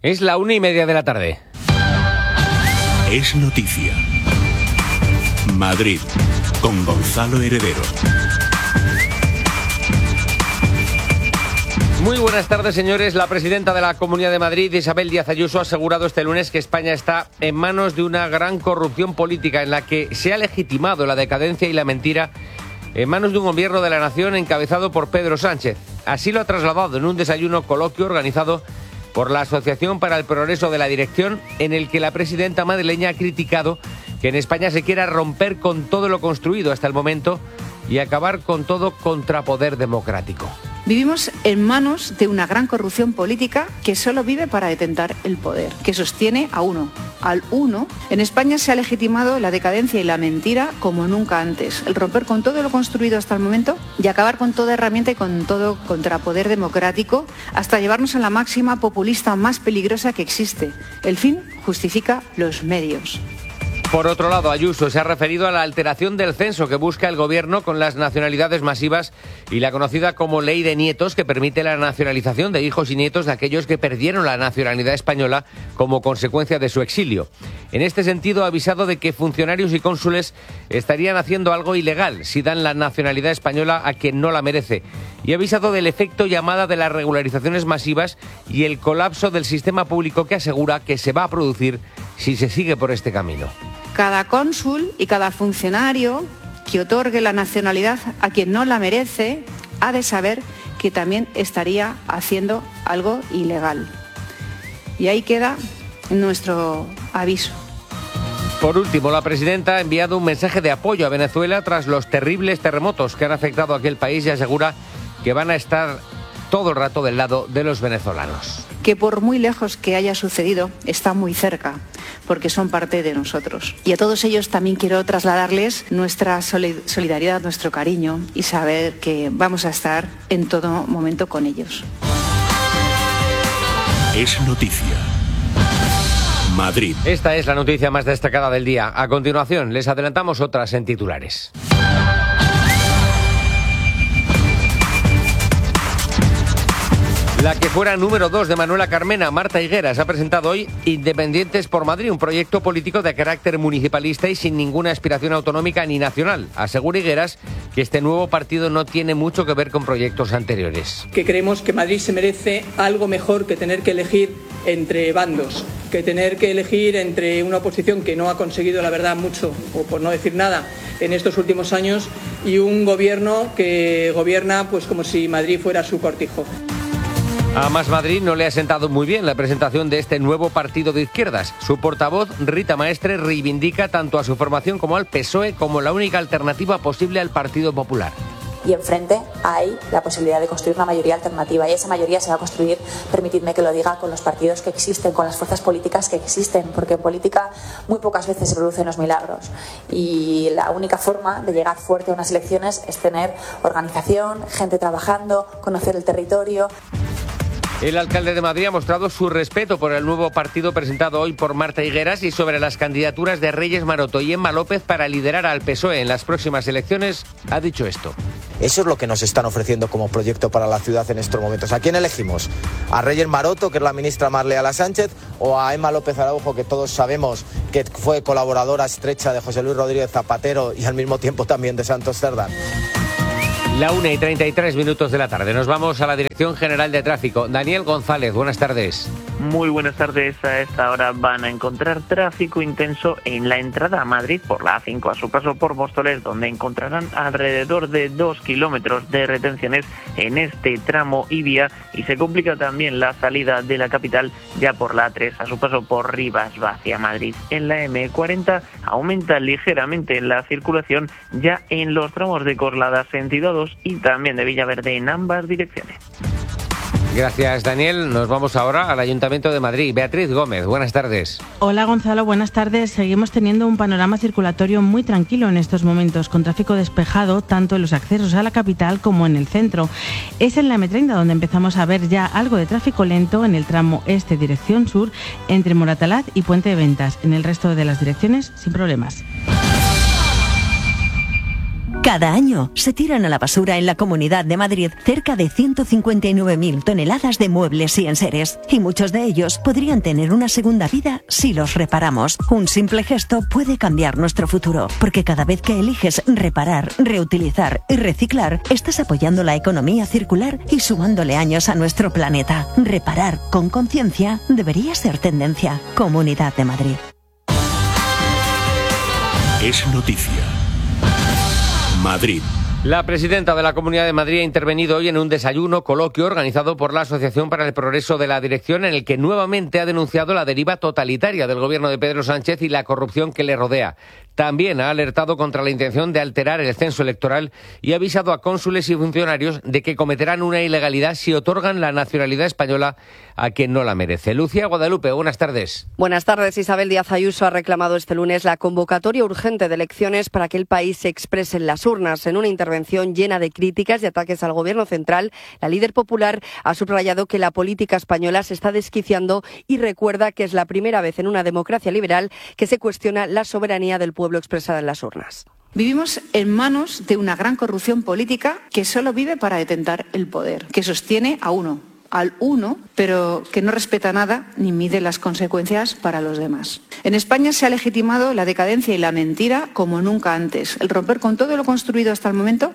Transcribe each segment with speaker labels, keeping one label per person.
Speaker 1: Es la 1:30 de la tarde.
Speaker 2: Es noticia. Madrid, con Gonzalo Heredero.
Speaker 1: Muy buenas tardes, señores. La presidenta de la Comunidad de Madrid, Isabel Díaz Ayuso, ha asegurado este lunes que España está en manos de una gran corrupción política en la que se ha legitimado la decadencia y la mentira en manos de un gobierno de la nación encabezado por Pedro Sánchez. Así lo ha trasladado en un desayuno coloquio organizado por la Asociación para el Progreso de la Dirección, en el que la presidenta madrileña ha criticado que en España se quiera romper con todo lo construido hasta el momento y acabar con todo contrapoder democrático.
Speaker 3: Vivimos en manos de una gran corrupción política que solo vive para detentar el poder, que sostiene a uno. Al uno, en España se ha legitimado la decadencia y la mentira como nunca antes. El romper con todo lo construido hasta el momento y acabar con toda herramienta y con todo contrapoder democrático hasta llevarnos a la máxima populista más peligrosa que existe. El fin justifica los medios.
Speaker 1: Por otro lado, Ayuso se ha referido a la alteración del censo que busca el gobierno con las nacionalidades masivas y la conocida como Ley de Nietos, que permite la nacionalización de hijos y nietos de aquellos que perdieron la nacionalidad española como consecuencia de su exilio. En este sentido, ha avisado de que funcionarios y cónsules estarían haciendo algo ilegal si dan la nacionalidad española a quien no la merece. Y ha avisado del efecto llamada de las regularizaciones masivas y el colapso del sistema público que asegura que se va a producir si se sigue por este camino.
Speaker 3: Cada cónsul y cada funcionario que otorgue la nacionalidad a quien no la merece ha de saber que también estaría haciendo algo ilegal. Y ahí queda nuestro aviso.
Speaker 1: Por último, la presidenta ha enviado un mensaje de apoyo a Venezuela tras los terribles terremotos que han afectado a aquel país y asegura que van a estar todo el rato del lado de los venezolanos.
Speaker 3: Que por muy lejos que haya sucedido, está muy cerca, porque son parte de nosotros. Y a todos ellos también quiero trasladarles nuestra solidaridad, nuestro cariño y saber que vamos a estar en todo momento con ellos.
Speaker 2: Es noticia. Madrid.
Speaker 1: Esta es la noticia más destacada del día. A continuación, les adelantamos otras en titulares. La que fuera número 2 de Manuela Carmena, Marta Higueras, ha presentado hoy Independientes por Madrid, un proyecto político de carácter municipalista y sin ninguna aspiración autonómica ni nacional. Asegura Higueras que este nuevo partido no tiene mucho que ver con proyectos anteriores.
Speaker 4: Que creemos que Madrid se merece algo mejor que tener que elegir entre bandos, que tener que elegir entre una oposición que no ha conseguido, la verdad, mucho, o por no decir nada, en estos últimos años, y un gobierno que gobierna pues como si Madrid fuera su cortijo.
Speaker 1: A Más Madrid no le ha sentado muy bien la presentación de este nuevo partido de izquierdas. Su portavoz, Rita Maestre, reivindica tanto a su formación como al PSOE como la única alternativa posible al Partido Popular.
Speaker 5: Y enfrente hay la posibilidad de construir una mayoría alternativa, y esa mayoría se va a construir, permitidme que lo diga, con los partidos que existen, con las fuerzas políticas que existen, porque en política muy pocas veces se producen los milagros y la única forma de llegar fuerte a unas elecciones es tener organización, gente trabajando, conocer el territorio.
Speaker 1: El alcalde de Madrid ha mostrado su respeto por el nuevo partido presentado hoy por Marta Higueras y sobre las candidaturas de Reyes Maroto y Emma López para liderar al PSOE en las próximas elecciones. Ha dicho esto.
Speaker 6: Eso es lo que nos están ofreciendo como proyecto para la ciudad en estos momentos. ¿A quién elegimos? ¿A Reyes Maroto, que es la ministra más leal a Sánchez, o a Emma López Araujo, que todos sabemos que fue colaboradora estrecha de José Luis Rodríguez Zapatero y al mismo tiempo también de Santos Cerdán?
Speaker 1: La 1:33 de la tarde. Nos vamos a la Dirección General de Tráfico. Daniel González, buenas tardes.
Speaker 7: Muy buenas tardes. A esta hora van a encontrar tráfico intenso en la entrada a Madrid por la A5 a su paso por Móstoles, donde encontrarán alrededor de 2 kilómetros de retenciones en este tramo y vía, y se complica también la salida de la capital ya por la A3 a su paso por Rivas hacia Madrid. En la M40 aumenta ligeramente la circulación ya en los tramos de Coslada sentido 2 y también de Villaverde en ambas direcciones.
Speaker 1: Gracias, Daniel. Nos vamos ahora al Ayuntamiento de Madrid. Beatriz Gómez, buenas tardes.
Speaker 8: Hola, Gonzalo, buenas tardes. Seguimos teniendo un panorama circulatorio muy tranquilo en estos momentos, con tráfico despejado tanto en los accesos a la capital como en el centro. Es en la M30 donde empezamos a ver ya algo de tráfico lento en el tramo este dirección sur, entre Moratalaz y Puente de Ventas. En el resto de las direcciones, sin problemas.
Speaker 9: Cada año se tiran a la basura en la Comunidad de Madrid cerca de 159.000 toneladas de muebles y enseres, y muchos de ellos podrían tener una segunda vida si los reparamos. Un simple gesto puede cambiar nuestro futuro, porque cada vez que eliges reparar, reutilizar y reciclar, estás apoyando la economía circular y sumándole años a nuestro planeta. Reparar con conciencia debería ser tendencia. Comunidad de Madrid.
Speaker 2: Es noticia. Madrid.
Speaker 1: La presidenta de la Comunidad de Madrid ha intervenido hoy en un desayuno coloquio organizado por la Asociación para el Progreso de la Dirección, en el que nuevamente ha denunciado la deriva totalitaria del gobierno de Pedro Sánchez y la corrupción que le rodea. También ha alertado contra la intención de alterar el censo electoral y ha avisado a cónsules y funcionarios de que cometerán una ilegalidad si otorgan la nacionalidad española a quien no la merece. Lucía Guadalupe, buenas tardes.
Speaker 10: Buenas tardes. Isabel Díaz Ayuso ha reclamado este lunes la convocatoria urgente de elecciones para que el país se exprese en las urnas. En una intervención llena de críticas y ataques al gobierno central, la líder popular ha subrayado que la política española se está desquiciando y recuerda que es la primera vez en una democracia liberal que se cuestiona la soberanía del pueblo expresada en las urnas.
Speaker 3: Vivimos en manos de una gran corrupción política que solo vive para detentar el poder, que sostiene al uno, pero que no respeta nada ni mide las consecuencias para los demás. En España se ha legitimado la decadencia y la mentira como nunca antes. El romper con todo lo construido hasta el momento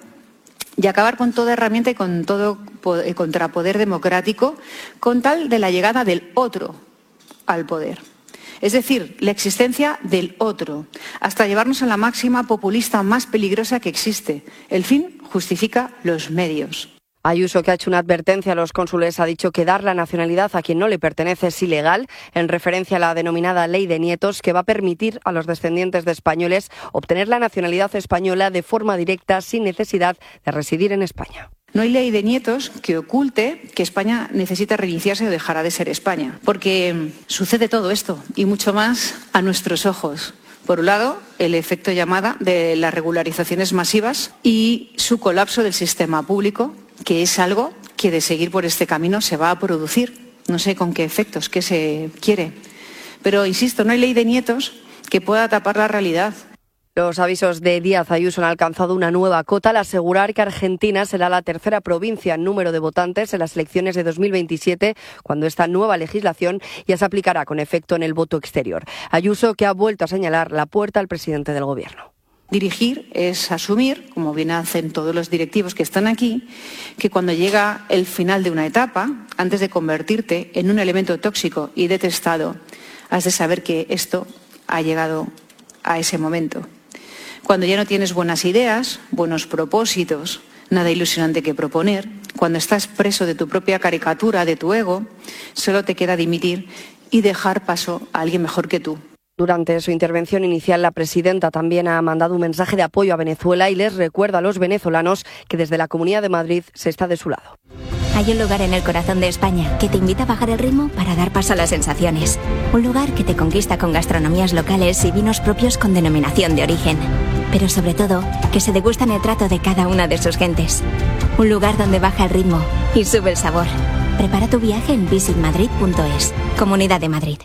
Speaker 3: y acabar con toda herramienta y con todo contrapoder democrático con tal de la llegada del otro al poder. Es decir, la existencia del otro, hasta llevarnos a la máxima populista más peligrosa que existe. El fin justifica los medios.
Speaker 10: Ayuso, que ha hecho una advertencia a los cónsules, ha dicho que dar la nacionalidad a quien no le pertenece es ilegal, en referencia a la denominada Ley de Nietos, que va a permitir a los descendientes de españoles obtener la nacionalidad española de forma directa sin necesidad de residir en España.
Speaker 3: No hay ley de nietos que oculte que España necesita reiniciarse o dejará de ser España, porque sucede todo esto y mucho más a nuestros ojos. Por un lado, el efecto llamada de las regularizaciones masivas y su colapso del sistema público, que es algo que de seguir por este camino se va a producir. No sé con qué efectos, qué se quiere. Pero, insisto, no hay ley de nietos que pueda tapar la realidad.
Speaker 10: Los avisos de Díaz Ayuso han alcanzado una nueva cota al asegurar que Argentina será la tercera provincia en número de votantes en las elecciones de 2027, cuando esta nueva legislación ya se aplicará con efecto en el voto exterior. Ayuso, que ha vuelto a señalar la puerta al presidente del Gobierno.
Speaker 3: Dirigir es asumir, como bien hacen todos los directivos que están aquí, que cuando llega el final de una etapa, antes de convertirte en un elemento tóxico y detestado, has de saber que esto ha llegado a ese momento. Cuando ya no tienes buenas ideas, buenos propósitos, nada ilusionante que proponer, cuando estás preso de tu propia caricatura, de tu ego, solo te queda dimitir y dejar paso a alguien mejor que tú.
Speaker 10: Durante su intervención inicial, la presidenta también ha mandado un mensaje de apoyo a Venezuela y les recuerda a los venezolanos que desde la Comunidad de Madrid se está de su lado.
Speaker 11: Hay un lugar en el corazón de España que te invita a bajar el ritmo para dar paso a las sensaciones. Un lugar que te conquista con gastronomías locales y vinos propios con denominación de origen. Pero sobre todo, que se degustan el trato de cada una de sus gentes. Un lugar donde baja el ritmo y sube el sabor. Prepara tu viaje en visitmadrid.es. Comunidad de Madrid.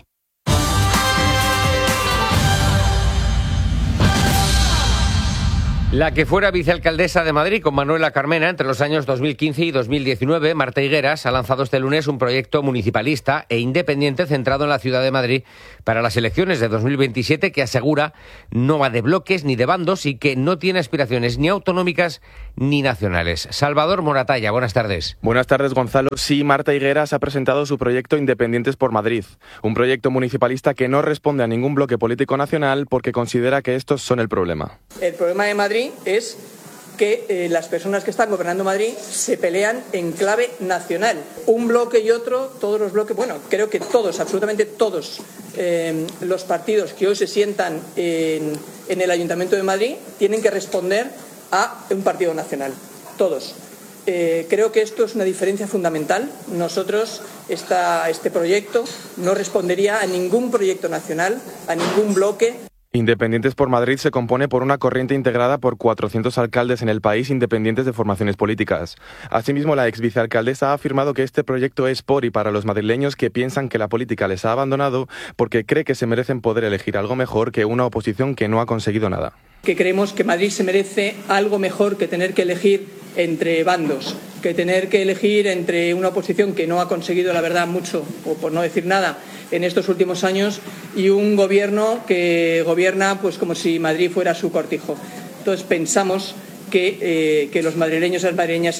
Speaker 1: La que fuera vicealcaldesa de Madrid con Manuela Carmena entre los años 2015 y 2019, Marta Higueras, ha lanzado este lunes un proyecto municipalista e independiente centrado en la ciudad de Madrid para las elecciones de 2027, que asegura no va de bloques ni de bandos y que no tiene aspiraciones ni autonómicas ni nacionales. Salvador Moratalla, buenas tardes.
Speaker 12: Buenas tardes, Gonzalo. Sí, Marta Higueras ha presentado su proyecto Independientes por Madrid, un proyecto municipalista que no responde a ningún bloque político nacional porque considera que estos son el problema.
Speaker 4: El problema de Madrid es que las personas que están gobernando Madrid se pelean en clave nacional. Un bloque y otro, todos los bloques, bueno, creo que todos, absolutamente todos los partidos que hoy se sientan en el Ayuntamiento de Madrid tienen que responder a un partido nacional, todos. Creo que esto es una diferencia fundamental. Nosotros, este proyecto no respondería a ningún proyecto nacional, a ningún bloque.
Speaker 12: Independientes por Madrid se compone por una corriente integrada por 400 alcaldes en el país independientes de formaciones políticas. Asimismo, la exvicealcaldesa ha afirmado que este proyecto es por y para los madrileños que piensan que la política les ha abandonado porque cree que se merecen poder elegir algo mejor que una oposición que no ha conseguido nada.
Speaker 4: Que creemos que Madrid se merece algo mejor que tener que elegir entre bandos, que tener que elegir entre una oposición que no ha conseguido, la verdad, mucho, o por no decir nada, en estos últimos años, y un gobierno que gobierna pues como si Madrid fuera su cortijo. Entonces pensamos que los madrileños y las madrileñas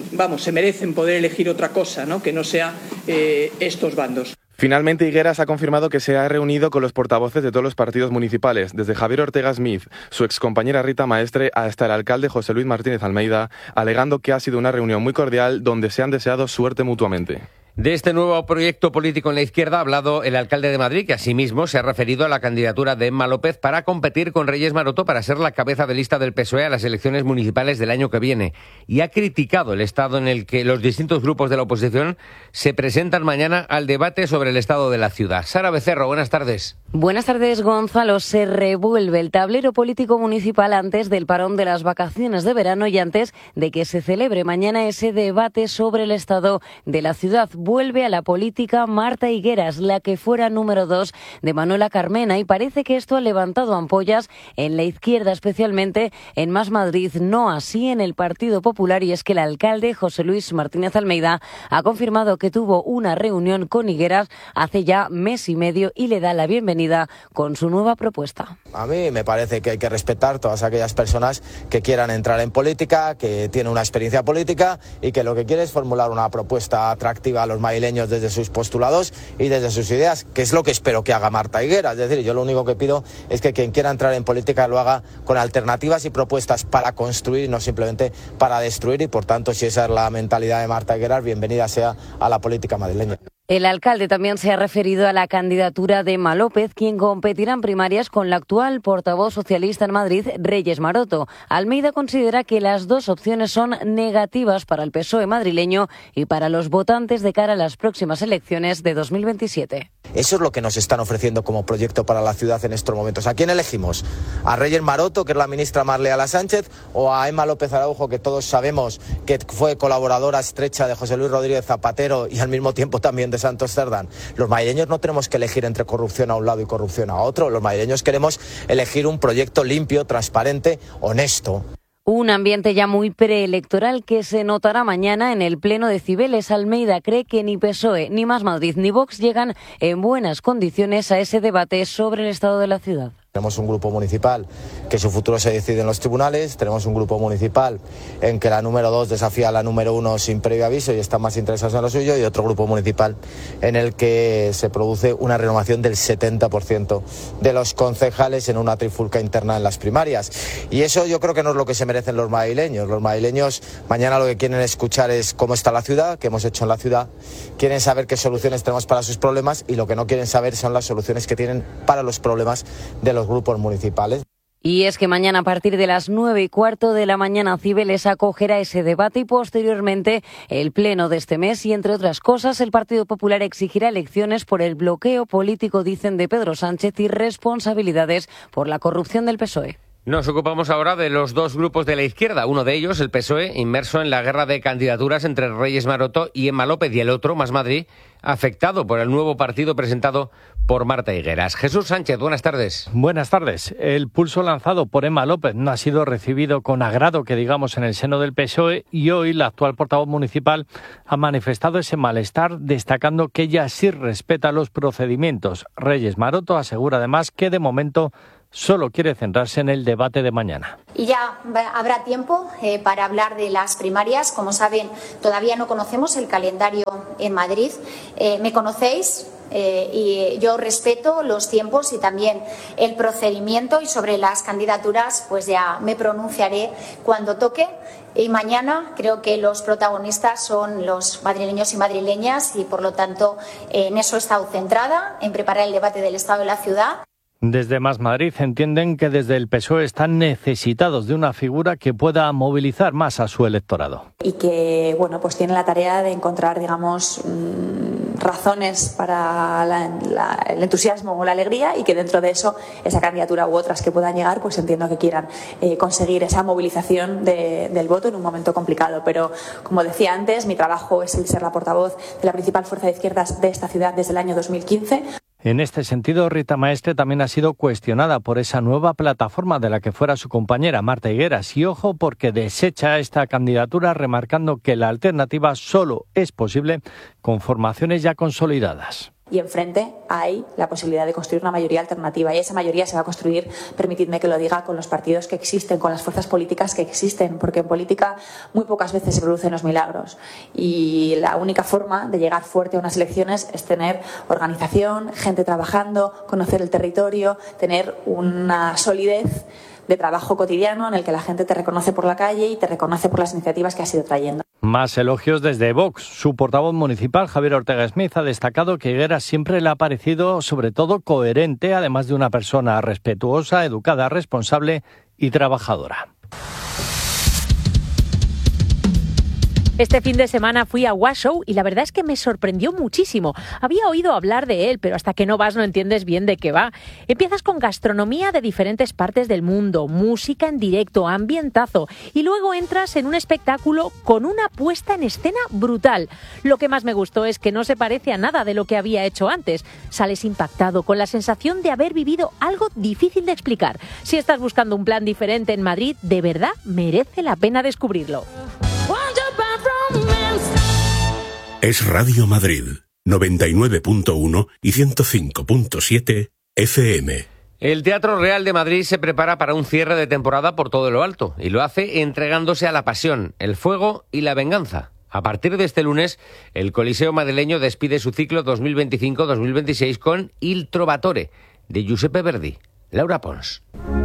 Speaker 4: se merecen poder elegir otra cosa, ¿no? Que no sea estos bandos.
Speaker 12: Finalmente, Higueras ha confirmado que se ha reunido con los portavoces de todos los partidos municipales, desde Javier Ortega Smith, su excompañera Rita Maestre, hasta el alcalde José Luis Martínez Almeida, alegando que ha sido una reunión muy cordial donde se han deseado suerte mutuamente.
Speaker 1: De este nuevo proyecto político en la izquierda ha hablado el alcalde de Madrid, que asimismo se ha referido a la candidatura de Emma López para competir con Reyes Maroto para ser la cabeza de lista del PSOE a las elecciones municipales del año que viene. Y ha criticado el estado en el que los distintos grupos de la oposición se presentan mañana al debate sobre el estado de la ciudad. Sara Becerro, buenas tardes.
Speaker 13: Buenas tardes, Gonzalo. Se revuelve el tablero político municipal antes del parón de las vacaciones de verano y antes de que se celebre mañana ese debate sobre el estado de la ciudad. Vuelve a la política Marta Higueras, la que fuera número 2 de Manuela Carmena, y parece que esto ha levantado ampollas en la izquierda, especialmente en Más Madrid, no así en el Partido Popular, y es que el alcalde José Luis Martínez Almeida ha confirmado que tuvo una reunión con Higueras hace ya mes y medio y le da la bienvenida con su nueva propuesta.
Speaker 6: A mí me parece que hay que respetar todas aquellas personas que quieran entrar en política, que tienen una experiencia política y que lo que quiere es formular una propuesta atractiva a los madrileños desde sus postulados y desde sus ideas, que es lo que espero que haga Marta Higueras. Es decir, yo lo único que pido es que quien quiera entrar en política lo haga con alternativas y propuestas para construir y no simplemente para destruir, y por tanto, si esa es la mentalidad de Marta Higueras, bienvenida sea a la política madrileña.
Speaker 13: El alcalde también se ha referido a la candidatura de Emma López, quien competirá en primarias con la actual portavoz socialista en Madrid, Reyes Maroto. Almeida considera que las dos opciones son negativas para el PSOE madrileño y para los votantes de cara a las próximas elecciones de 2027.
Speaker 6: Eso es lo que nos están ofreciendo como proyecto para la ciudad en estos momentos. ¿A quién elegimos? ¿A Reyes Maroto, que es la ministra Mar Leal Sánchez, o a Emma López Araujo, que todos sabemos que fue colaboradora estrecha de José Luis Rodríguez Zapatero y al mismo tiempo también de Santos Cerdán? Los madrileños no tenemos que elegir entre corrupción a un lado y corrupción a otro. Los madrileños queremos elegir un proyecto limpio, transparente, honesto.
Speaker 13: Un ambiente ya muy preelectoral que se notará mañana en el Pleno de Cibeles. Almeida cree que ni PSOE, ni Más Madrid, ni Vox llegan en buenas condiciones a ese debate sobre el estado de la ciudad.
Speaker 6: Tenemos un grupo municipal que su futuro se decide en los tribunales, tenemos un grupo municipal en que la número 2 desafía a la número 1 sin previo aviso y están más interesados en lo suyo, y otro grupo municipal en el que se produce una renovación del 70% de los concejales en una trifulca interna en las primarias. Y eso yo creo que no es lo que se merecen los madrileños. Los madrileños mañana lo que quieren escuchar es cómo está la ciudad, qué hemos hecho en la ciudad, quieren saber qué soluciones tenemos para sus problemas, y lo que no quieren saber son las soluciones que tienen para los problemas de los grupos municipales.
Speaker 13: Y es que mañana a partir de las 9:15 de la mañana Cibeles acogerá ese debate y posteriormente el pleno de este mes, y entre otras cosas el Partido Popular exigirá elecciones por el bloqueo político, dicen, de Pedro Sánchez y responsabilidades por la corrupción del PSOE.
Speaker 1: Nos ocupamos ahora de los dos grupos de la izquierda, uno de ellos, el PSOE, inmerso en la guerra de candidaturas entre Reyes Maroto y Emma López, y el otro, Más Madrid, afectado por el nuevo partido presentado por Marta Higueras. Jesús Sánchez, buenas tardes.
Speaker 14: Buenas tardes. El pulso lanzado por Emma López no ha sido recibido con agrado, que digamos, en el seno del PSOE, y hoy la actual portavoz municipal ha manifestado ese malestar, destacando que ella sí respeta los procedimientos. Reyes Maroto asegura además que de momento solo quiere centrarse en el debate de mañana.
Speaker 15: Y ya habrá tiempo para hablar de las primarias. Como saben, todavía no conocemos el calendario en Madrid. Me conocéis y yo respeto los tiempos y también el procedimiento, y sobre las candidaturas pues ya me pronunciaré cuando toque. Y mañana creo que los protagonistas son los madrileños y madrileñas, y por lo tanto en eso he estado centrada, en preparar el debate del estado de la ciudad.
Speaker 14: Desde Más Madrid entienden que desde el PSOE están necesitados de una figura que pueda movilizar más a su electorado.
Speaker 5: Y que, bueno, pues tiene la tarea de encontrar, digamos, razones para el entusiasmo o la alegría, y que dentro de eso, esa candidatura u otras que puedan llegar, pues entiendo que quieran conseguir esa movilización del voto en un momento complicado. Pero, como decía antes, mi trabajo es el ser la portavoz de la principal fuerza de izquierdas de esta ciudad desde el año 2015.
Speaker 14: En este sentido, Rita Maestre también ha sido cuestionada por esa nueva plataforma de la que fuera su compañera Marta Higueras. Y ojo, porque desecha esta candidatura remarcando que la alternativa solo es posible con formaciones ya consolidadas.
Speaker 5: Y enfrente hay la posibilidad de construir una mayoría alternativa y esa mayoría se va a construir, permitidme que lo diga, con los partidos que existen, con las fuerzas políticas que existen, porque en política muy pocas veces se producen los milagros y la única forma de llegar fuerte a unas elecciones es tener organización, gente trabajando, conocer el territorio, tener una solidez de trabajo cotidiano en el que la gente te reconoce por la calle y te reconoce por las iniciativas que has ido trayendo.
Speaker 14: Más elogios desde Vox. Su portavoz municipal, Javier Ortega Smith, ha destacado que Higueras siempre le ha parecido, sobre todo, coherente, además de una persona respetuosa, educada, responsable y trabajadora.
Speaker 16: Este fin de semana fui a Washoe y la verdad es que me sorprendió muchísimo. Había oído hablar de él, pero hasta que no vas no entiendes bien de qué va. Empiezas con gastronomía de diferentes partes del mundo, música en directo, ambientazo, y luego entras en un espectáculo con una puesta en escena brutal. Lo que más me gustó es que no se parece a nada de lo que había hecho antes. Sales impactado, con la sensación de haber vivido algo difícil de explicar. Si estás buscando un plan diferente en Madrid, de verdad merece la pena descubrirlo.
Speaker 2: Es Radio Madrid, 99.1 y 105.7 FM.
Speaker 1: El Teatro Real de Madrid se prepara para un cierre de temporada por todo lo alto y lo hace entregándose a la pasión, el fuego y la venganza. A partir de este lunes, el Coliseo madrileño despide su ciclo 2025-2026 con Il Trovatore, de Giuseppe Verdi. Laura Pons.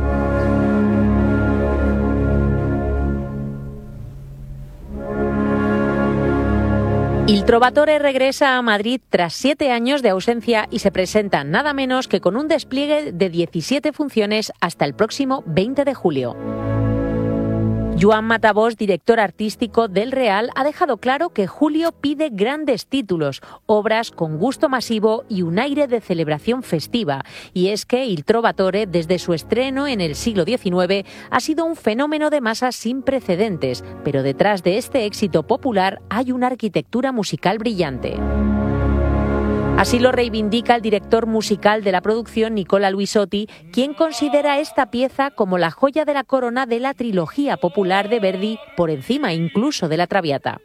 Speaker 16: Il Trovatore regresa a Madrid tras 7 años de ausencia y se presenta nada menos que con un despliegue de 17 funciones hasta el próximo 20 de julio. Joan Matabós, director artístico del Real, ha dejado claro que julio pide grandes títulos, obras con gusto masivo y un aire de celebración festiva. Y es que Il Trovatore, desde su estreno en el siglo XIX, ha sido un fenómeno de masas sin precedentes, pero detrás de este éxito popular hay una arquitectura musical brillante. Así lo reivindica el director musical de la producción, Nicola Luisotti, quien considera esta pieza como la joya de la corona de la trilogía popular de Verdi, por encima incluso de la Traviata.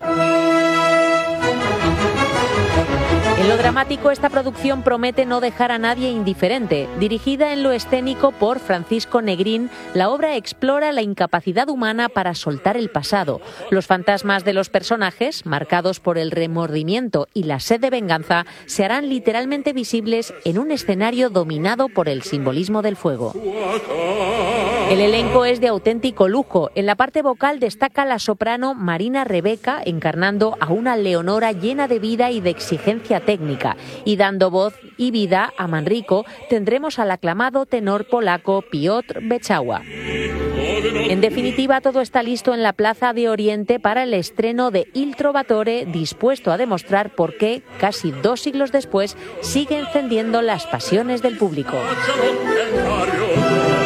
Speaker 16: En lo dramático, esta producción promete no dejar a nadie indiferente. Dirigida en lo escénico por Francisco Negrín, la obra explora la incapacidad humana para soltar el pasado. Los fantasmas de los personajes, marcados por el remordimiento y la sed de venganza, se harán literalmente visibles en un escenario dominado por el simbolismo del fuego. El elenco es de auténtico lujo. En la parte vocal destaca la soprano Marina Rebeca, encarnando a una Leonora llena de vida y de exigencia técnica, y dando voz y vida a Manrico tendremos al aclamado tenor polaco Piotr Beczała. En definitiva, todo está listo en la Plaza de Oriente para el estreno de Il Trovatore, dispuesto a demostrar por qué, casi 2 siglos después, sigue encendiendo las pasiones del público.